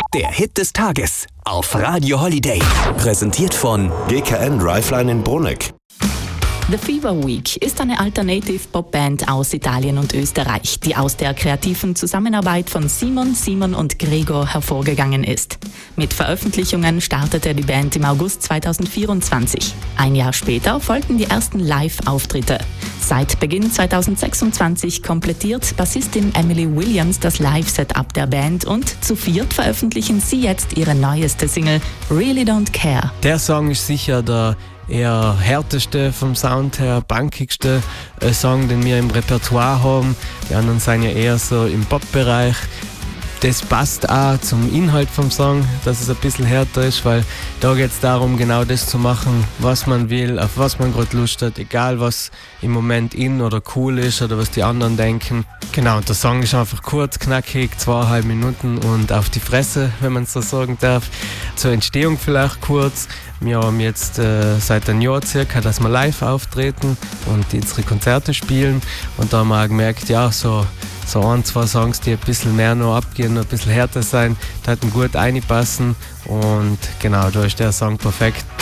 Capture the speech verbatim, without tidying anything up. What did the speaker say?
Der Hit des Tages auf Radio Holiday. Präsentiert von G K N Driveline in Bruneck. The Fever Week ist eine Alternative-Pop-Band aus Italien und Österreich, die aus der kreativen Zusammenarbeit von Simon, Simon und Gregor hervorgegangen ist. Mit Veröffentlichungen startete die Band im August zweitausendvierundzwanzig. Ein Jahr später folgten die ersten Live-Auftritte. Seit Beginn zweitausendsechsundzwanzig komplettiert Bassistin Emily Williams das Live-Setup der Band und zu viert veröffentlichen sie jetzt ihre neueste Single Really Don't Care. Der Song ist sicher der eher härteste vom Sound her, punkigste äh, Song, den wir im Repertoire haben. Die anderen sind ja eher so im Pop-Bereich. Das passt auch zum Inhalt vom Song, dass es ein bisschen härter ist, weil da geht es darum, genau das zu machen, was man will, auf was man gerade Lust hat, egal was im Moment in oder cool ist oder was die anderen denken. Genau, und der Song ist einfach kurz, knackig, zweieinhalb Minuten und auf die Fresse, wenn man es so sagen darf. Zur Entstehung vielleicht kurz. Wir haben jetzt äh, seit einem Jahr circa, dass wir live auftreten und unsere Konzerte spielen. Und da haben wir auch gemerkt, ja, so, so ein, zwei Songs, die ein bisschen mehr noch abgehen, ein bisschen härter sein, die hätten gut reinpassen. Und genau, da ist der Song perfekt.